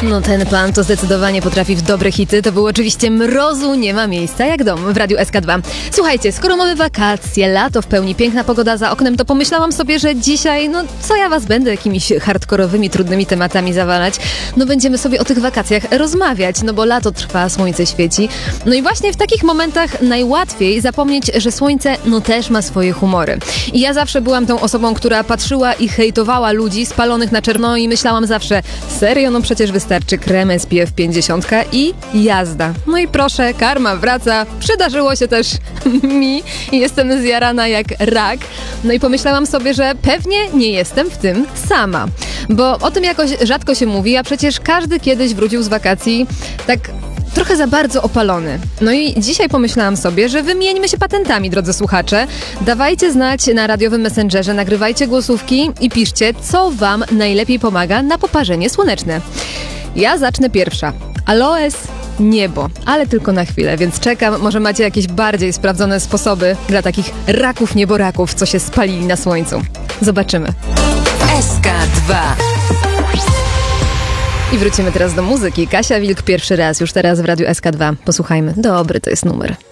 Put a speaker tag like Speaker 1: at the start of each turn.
Speaker 1: No ten pan to zdecydowanie potrafi w dobre hity. To był oczywiście Mrozu nie ma miejsca jak dom w Radiu SK2. Słuchajcie, skoro mamy wakacje, lato w pełni, piękna pogoda za oknem, to pomyślałam sobie, że dzisiaj, co ja was będę jakimiś hardkorowymi, trudnymi tematami zawalać. Będziemy sobie o tych wakacjach rozmawiać, bo lato trwa, słońce świeci. No i właśnie w takich momentach najłatwiej zapomnieć, że słońce też ma swoje humory. I ja zawsze byłam tą osobą, która patrzyła i hejtowała ludzi spalonych na czerwono i myślałam zawsze, serio, przecież wystarczy krem SPF 50 i jazda. No i proszę, karma wraca. Przydarzyło się też mi i jestem zjarana jak rak. No i pomyślałam sobie, że pewnie nie jestem w tym sama. Bo o tym jakoś rzadko się mówi, a przecież każdy kiedyś wrócił z wakacji tak trochę za bardzo opalony. No i dzisiaj pomyślałam sobie, że wymieńmy się patentami, drodzy słuchacze. Dawajcie znać na radiowym Messengerze, nagrywajcie głosówki i piszcie, co wam najlepiej pomaga na poparzenie słoneczne. Ja zacznę pierwsza. Aloes, niebo, ale tylko na chwilę, więc czekam. Może macie jakieś bardziej sprawdzone sposoby dla takich raków nieboraków, co się spalili na słońcu. Zobaczymy.
Speaker 2: SK2.
Speaker 1: I wrócimy teraz do muzyki. Kasia Wilk pierwszy raz, już teraz w Radiu SK2. Posłuchajmy. Dobry to jest numer.